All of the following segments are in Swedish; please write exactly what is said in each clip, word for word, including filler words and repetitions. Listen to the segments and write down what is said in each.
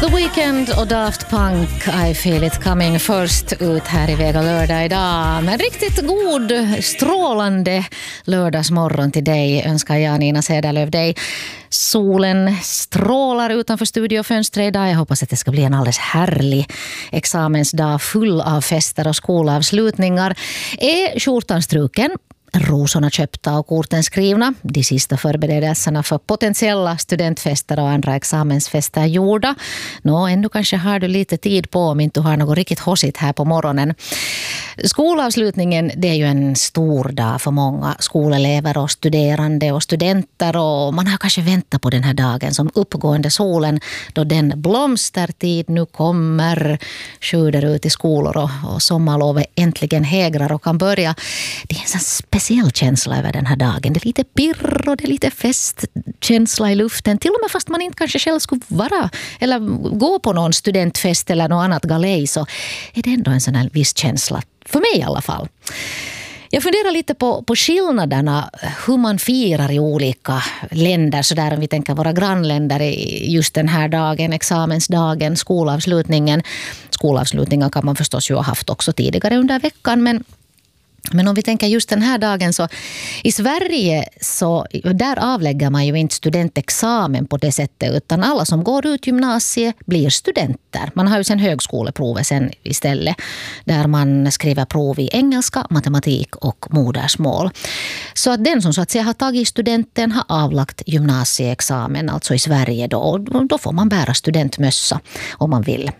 The Weeknd och Daft Punk, I feel it coming, först ut här i Vega lördag idag. Men riktigt god, strålande lördagsmorgon till dig önskar jag, Nina Cederlöf, dig. Solen strålar utanför studiofönstret idag. Jag hoppas att det ska bli en alldeles härlig examensdag full av fester och skolavslutningar. Är skjortan struken? Rosorna köpta och korten skrivna. De sista förberedelserna för potentiella studentfester och andra examensfester gjorda. Nå, ändå kanske har du lite tid på om inte du har något riktigt hossigt här på morgonen. Skolavslutningen, det är ju en stor dag för många skolelever och studerande och studenter. Och man har kanske väntat på den här dagen som uppgående solen då den blomstertid nu kommer, sjuder ut i skolor och, och sommarlovet äntligen hägrar och kan börja. Det är en sån speciell känsla över den här dagen. Det är lite pirr och det är lite festkänsla i luften. Till och med fast man inte kanske själv skulle vara eller gå på någon studentfest eller något annat galej, så är det ändå en sån här viss känsla. För mig i alla fall. Jag funderar lite på, på skillnaderna, hur man firar i olika länder. Så där om vi tänker våra grannländer i just den här dagen, examensdagen, skolavslutningen. Skolavslutningen kan man förstås ju ha haft också tidigare under veckan, men Men om vi tänker just den här dagen, så i Sverige så där avlägger man ju inte studentexamen på det sättet, utan alla som går ut gymnasiet blir studenter. Man har ju sen högskoleprovet sen istället, där man skriver prov i engelska, matematik och modersmål. Så att den som så att säga har tagit studenten har avlagt gymnasieexamen, alltså i Sverige då, och då får man bära studentmössa om man vill.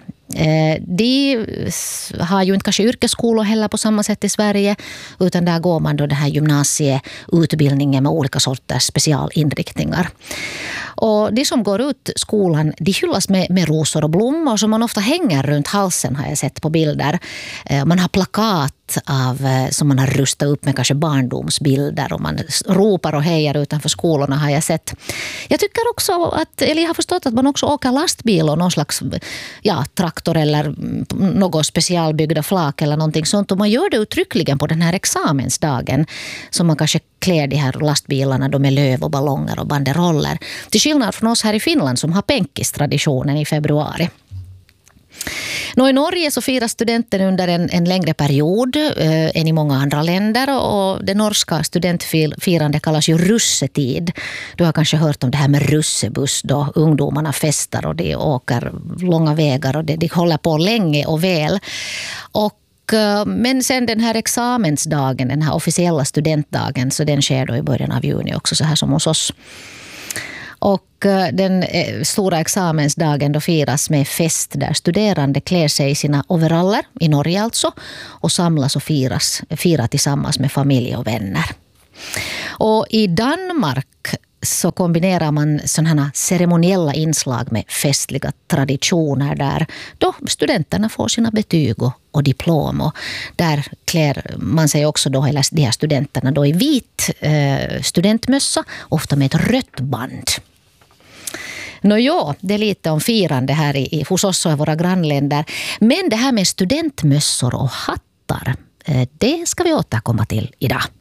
De har ju inte kanske yrkesskolor heller på samma sätt i Sverige, utan där går man då det här gymnasieutbildningen med olika sorters specialinriktningar. Och de som går ut skolan, de hyllas med, med rosor och blommor som man ofta hänger runt halsen, har jag sett på bilder. Man har plakat av, som man har rustat upp med kanske barndomsbilder, och man ropar och hejar utanför skolorna, har jag sett. Jag tycker också att, eller jag har förstått att man också åker lastbil och någon slags ja, traktor eller något specialbyggda flak eller någonting sånt, och man gör det uttryckligen på den här examensdagen, som man kanske klär de här lastbilarna då med löv och ballonger och banderoller. Till skillnad från oss här i Finland som har penkistraditionen i februari. Nå, i Norge så firar studenten under en, en längre period eh, än i många andra länder, och det norska studentfirandet kallas ju russetid. Du har kanske hört om det här med russebuss då ungdomarna festar och de åker långa vägar och de, de håller på länge och väl. Och men sen den här examensdagen, den här officiella studentdagen, så den sker då i början av juni också, så här som hos oss. Och den stora examensdagen då firas med fest där studerande klär sig i sina overaller, i Norge alltså, och samlas och firas, firar tillsammans med familj och vänner. Och i Danmark så kombinerar man sådana ceremoniella inslag med festliga traditioner där då studenterna får sina betyg och, och diplom, och där klär man sig också då, eller de här studenterna då i vit eh, studentmössa, ofta med ett rött band. Nå ja, det är lite om firande här i, i, hos oss och i våra grannländer. Men det här med studentmössor och hattar, eh, det ska vi återkomma till idag.